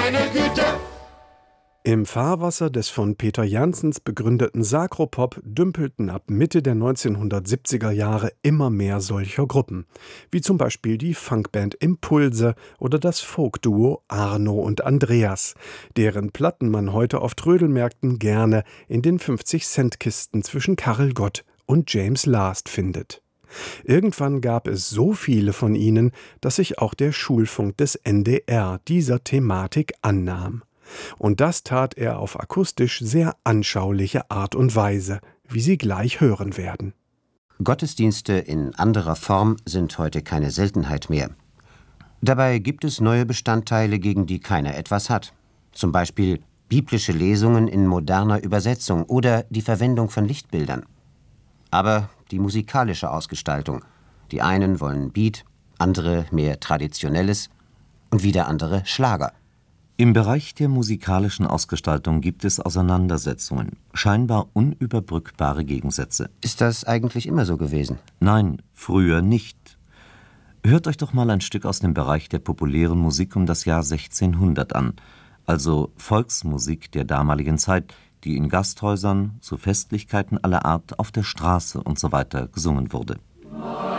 meine Güte! Im Fahrwasser des von Peter Janssens begründeten Sakropop dümpelten ab Mitte der 1970er Jahre immer mehr solcher Gruppen, wie zum Beispiel die Funkband Impulse oder das Folkduo Arno und Andreas, deren Platten man heute auf Trödelmärkten gerne in den 50-Cent-Kisten zwischen Karel Gott und James Last findet. Irgendwann gab es so viele von ihnen, dass sich auch der Schulfunk des NDR dieser Thematik annahm. Und das tat er auf akustisch sehr anschauliche Art und Weise, wie Sie gleich hören werden. Gottesdienste in anderer Form sind heute keine Seltenheit mehr. Dabei gibt es neue Bestandteile, gegen die keiner etwas hat. Zum Beispiel biblische Lesungen in moderner Übersetzung oder die Verwendung von Lichtbildern. Aber die musikalische Ausgestaltung. Die einen wollen Beat, andere mehr Traditionelles und wieder andere Schlager. Im Bereich der musikalischen Ausgestaltung gibt es Auseinandersetzungen, scheinbar unüberbrückbare Gegensätze. Ist das eigentlich immer so gewesen? Nein, früher nicht. Hört euch doch mal ein Stück aus dem Bereich der populären Musik um das Jahr 1600 an, also Volksmusik der damaligen Zeit, die in Gasthäusern, zu Festlichkeiten aller Art, auf der Straße usw. gesungen wurde.